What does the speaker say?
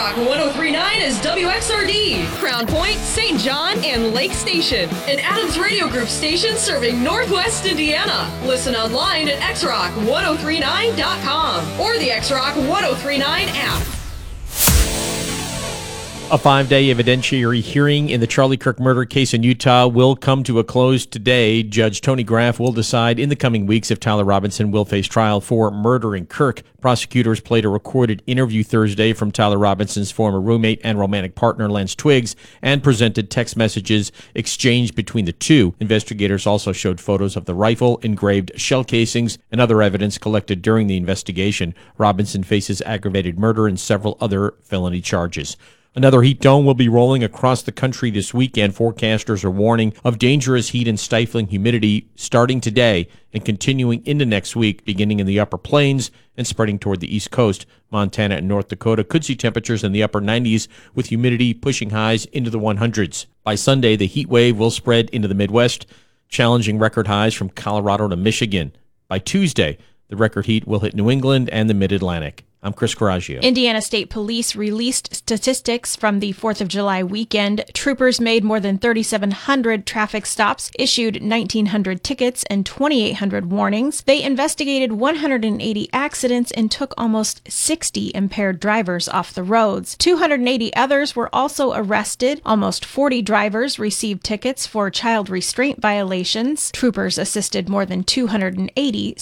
X-Rock 103.9 is WXRD, Crown Point, St. John, and Lake Station. An Adams Radio Group station serving Northwest Indiana. Listen online at xrock1039.com or the X-Rock 1039 app. A 5-day evidentiary hearing in the Charlie Kirk murder case in Utah will come to a close today. Judge Tony Graff will decide in the coming weeks if Tyler Robinson will face trial for murdering Kirk. Prosecutors played a recorded interview Thursday from Tyler Robinson's former roommate and romantic partner, Lance Twiggs, and presented text messages exchanged between the two. Investigators also showed photos of the rifle, engraved shell casings, and other evidence collected during the investigation. Robinson faces aggravated murder and several other felony charges. Another heat dome will be rolling across the country this weekend. Forecasters are warning of dangerous heat and stifling humidity starting today and continuing into next week, beginning in the upper plains and spreading toward the east coast. Montana and North Dakota could see temperatures in the upper 90s with humidity pushing highs into the 100s. By Sunday, the heat wave will spread into the Midwest, challenging record highs from Colorado to Michigan. By Tuesday, the record heat will hit New England and the Mid-Atlantic. I'm Chris Coraggio. Indiana State Police released statistics from the 4th of July weekend. Troopers made more than 3,700 traffic stops, issued 1,900 tickets and 2,800 warnings. They investigated 180 accidents and took almost 60 impaired drivers off the roads. 280 others were also arrested. Almost 40 drivers received tickets for child restraint violations. Troopers assisted more than 280